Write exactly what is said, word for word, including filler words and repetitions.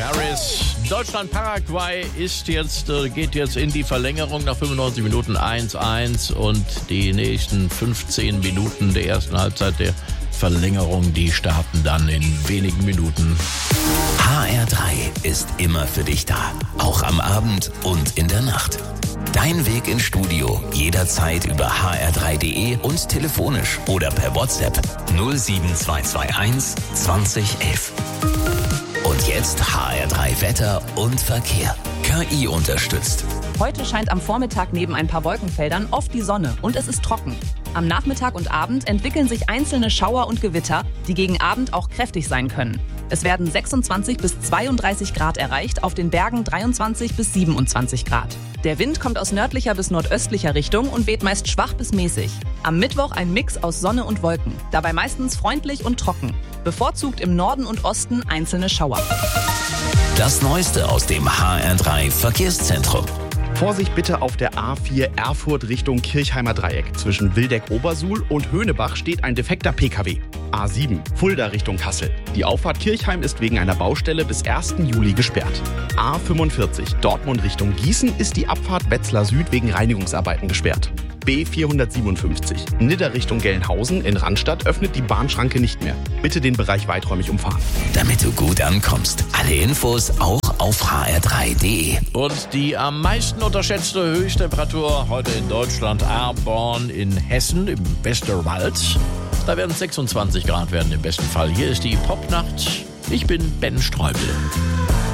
Harris. Deutschland-Paraguay ist jetzt, äh, geht jetzt in die Verlängerung nach fünfundneunzig Minuten eins eins und die nächsten fünfzehn Minuten der ersten Halbzeit der Verlängerung, die starten dann in wenigen Minuten. H R drei ist immer für dich da, auch am Abend und in der Nacht. Dein Weg ins Studio jederzeit über h r drei punkt d e und telefonisch oder per WhatsApp null sieben zwei zwei eins zwanzig elf. Und jetzt H R drei Wetter und Verkehr. K I unterstützt. Heute scheint am Vormittag neben ein paar Wolkenfeldern oft die Sonne und es ist trocken. Am Nachmittag und Abend entwickeln sich einzelne Schauer und Gewitter, die gegen Abend auch kräftig sein können. Es werden sechsundzwanzig bis zweiunddreißig Grad erreicht, auf den Bergen dreiundzwanzig bis siebenundzwanzig Grad. Der Wind kommt aus nördlicher bis nordöstlicher Richtung und weht meist schwach bis mäßig. Am Mittwoch ein Mix aus Sonne und Wolken, dabei meistens freundlich und trocken. Bevorzugt im Norden und Osten einzelne Schauer. Das Neueste aus dem H R drei Verkehrszentrum. Vorsicht bitte auf der A vier Erfurt Richtung Kirchheimer Dreieck. Zwischen Wildeck-Obersuhl und Höhnebach steht ein defekter P K W. A sieben Fulda Richtung Kassel. Die Auffahrt Kirchheim ist wegen einer Baustelle bis ersten Juli gesperrt. A fünfundvierzig Dortmund Richtung Gießen ist die Abfahrt Wetzlar Süd wegen Reinigungsarbeiten gesperrt. B vierhundertsiebenundfünfzig Nidda Richtung Gelnhausen in Randstadt öffnet die Bahnschranke nicht mehr. Bitte den Bereich weiträumig umfahren. Damit du gut ankommst. Alle Infos auch auf h r drei punkt d e. Und die am meisten unterschätzte Höchsttemperatur heute in Deutschland, Aarborn in Hessen im Westerwald. Da werden es sechsundzwanzig Grad werden im besten Fall. Hier ist die Popnacht. Ich bin Ben Streubel.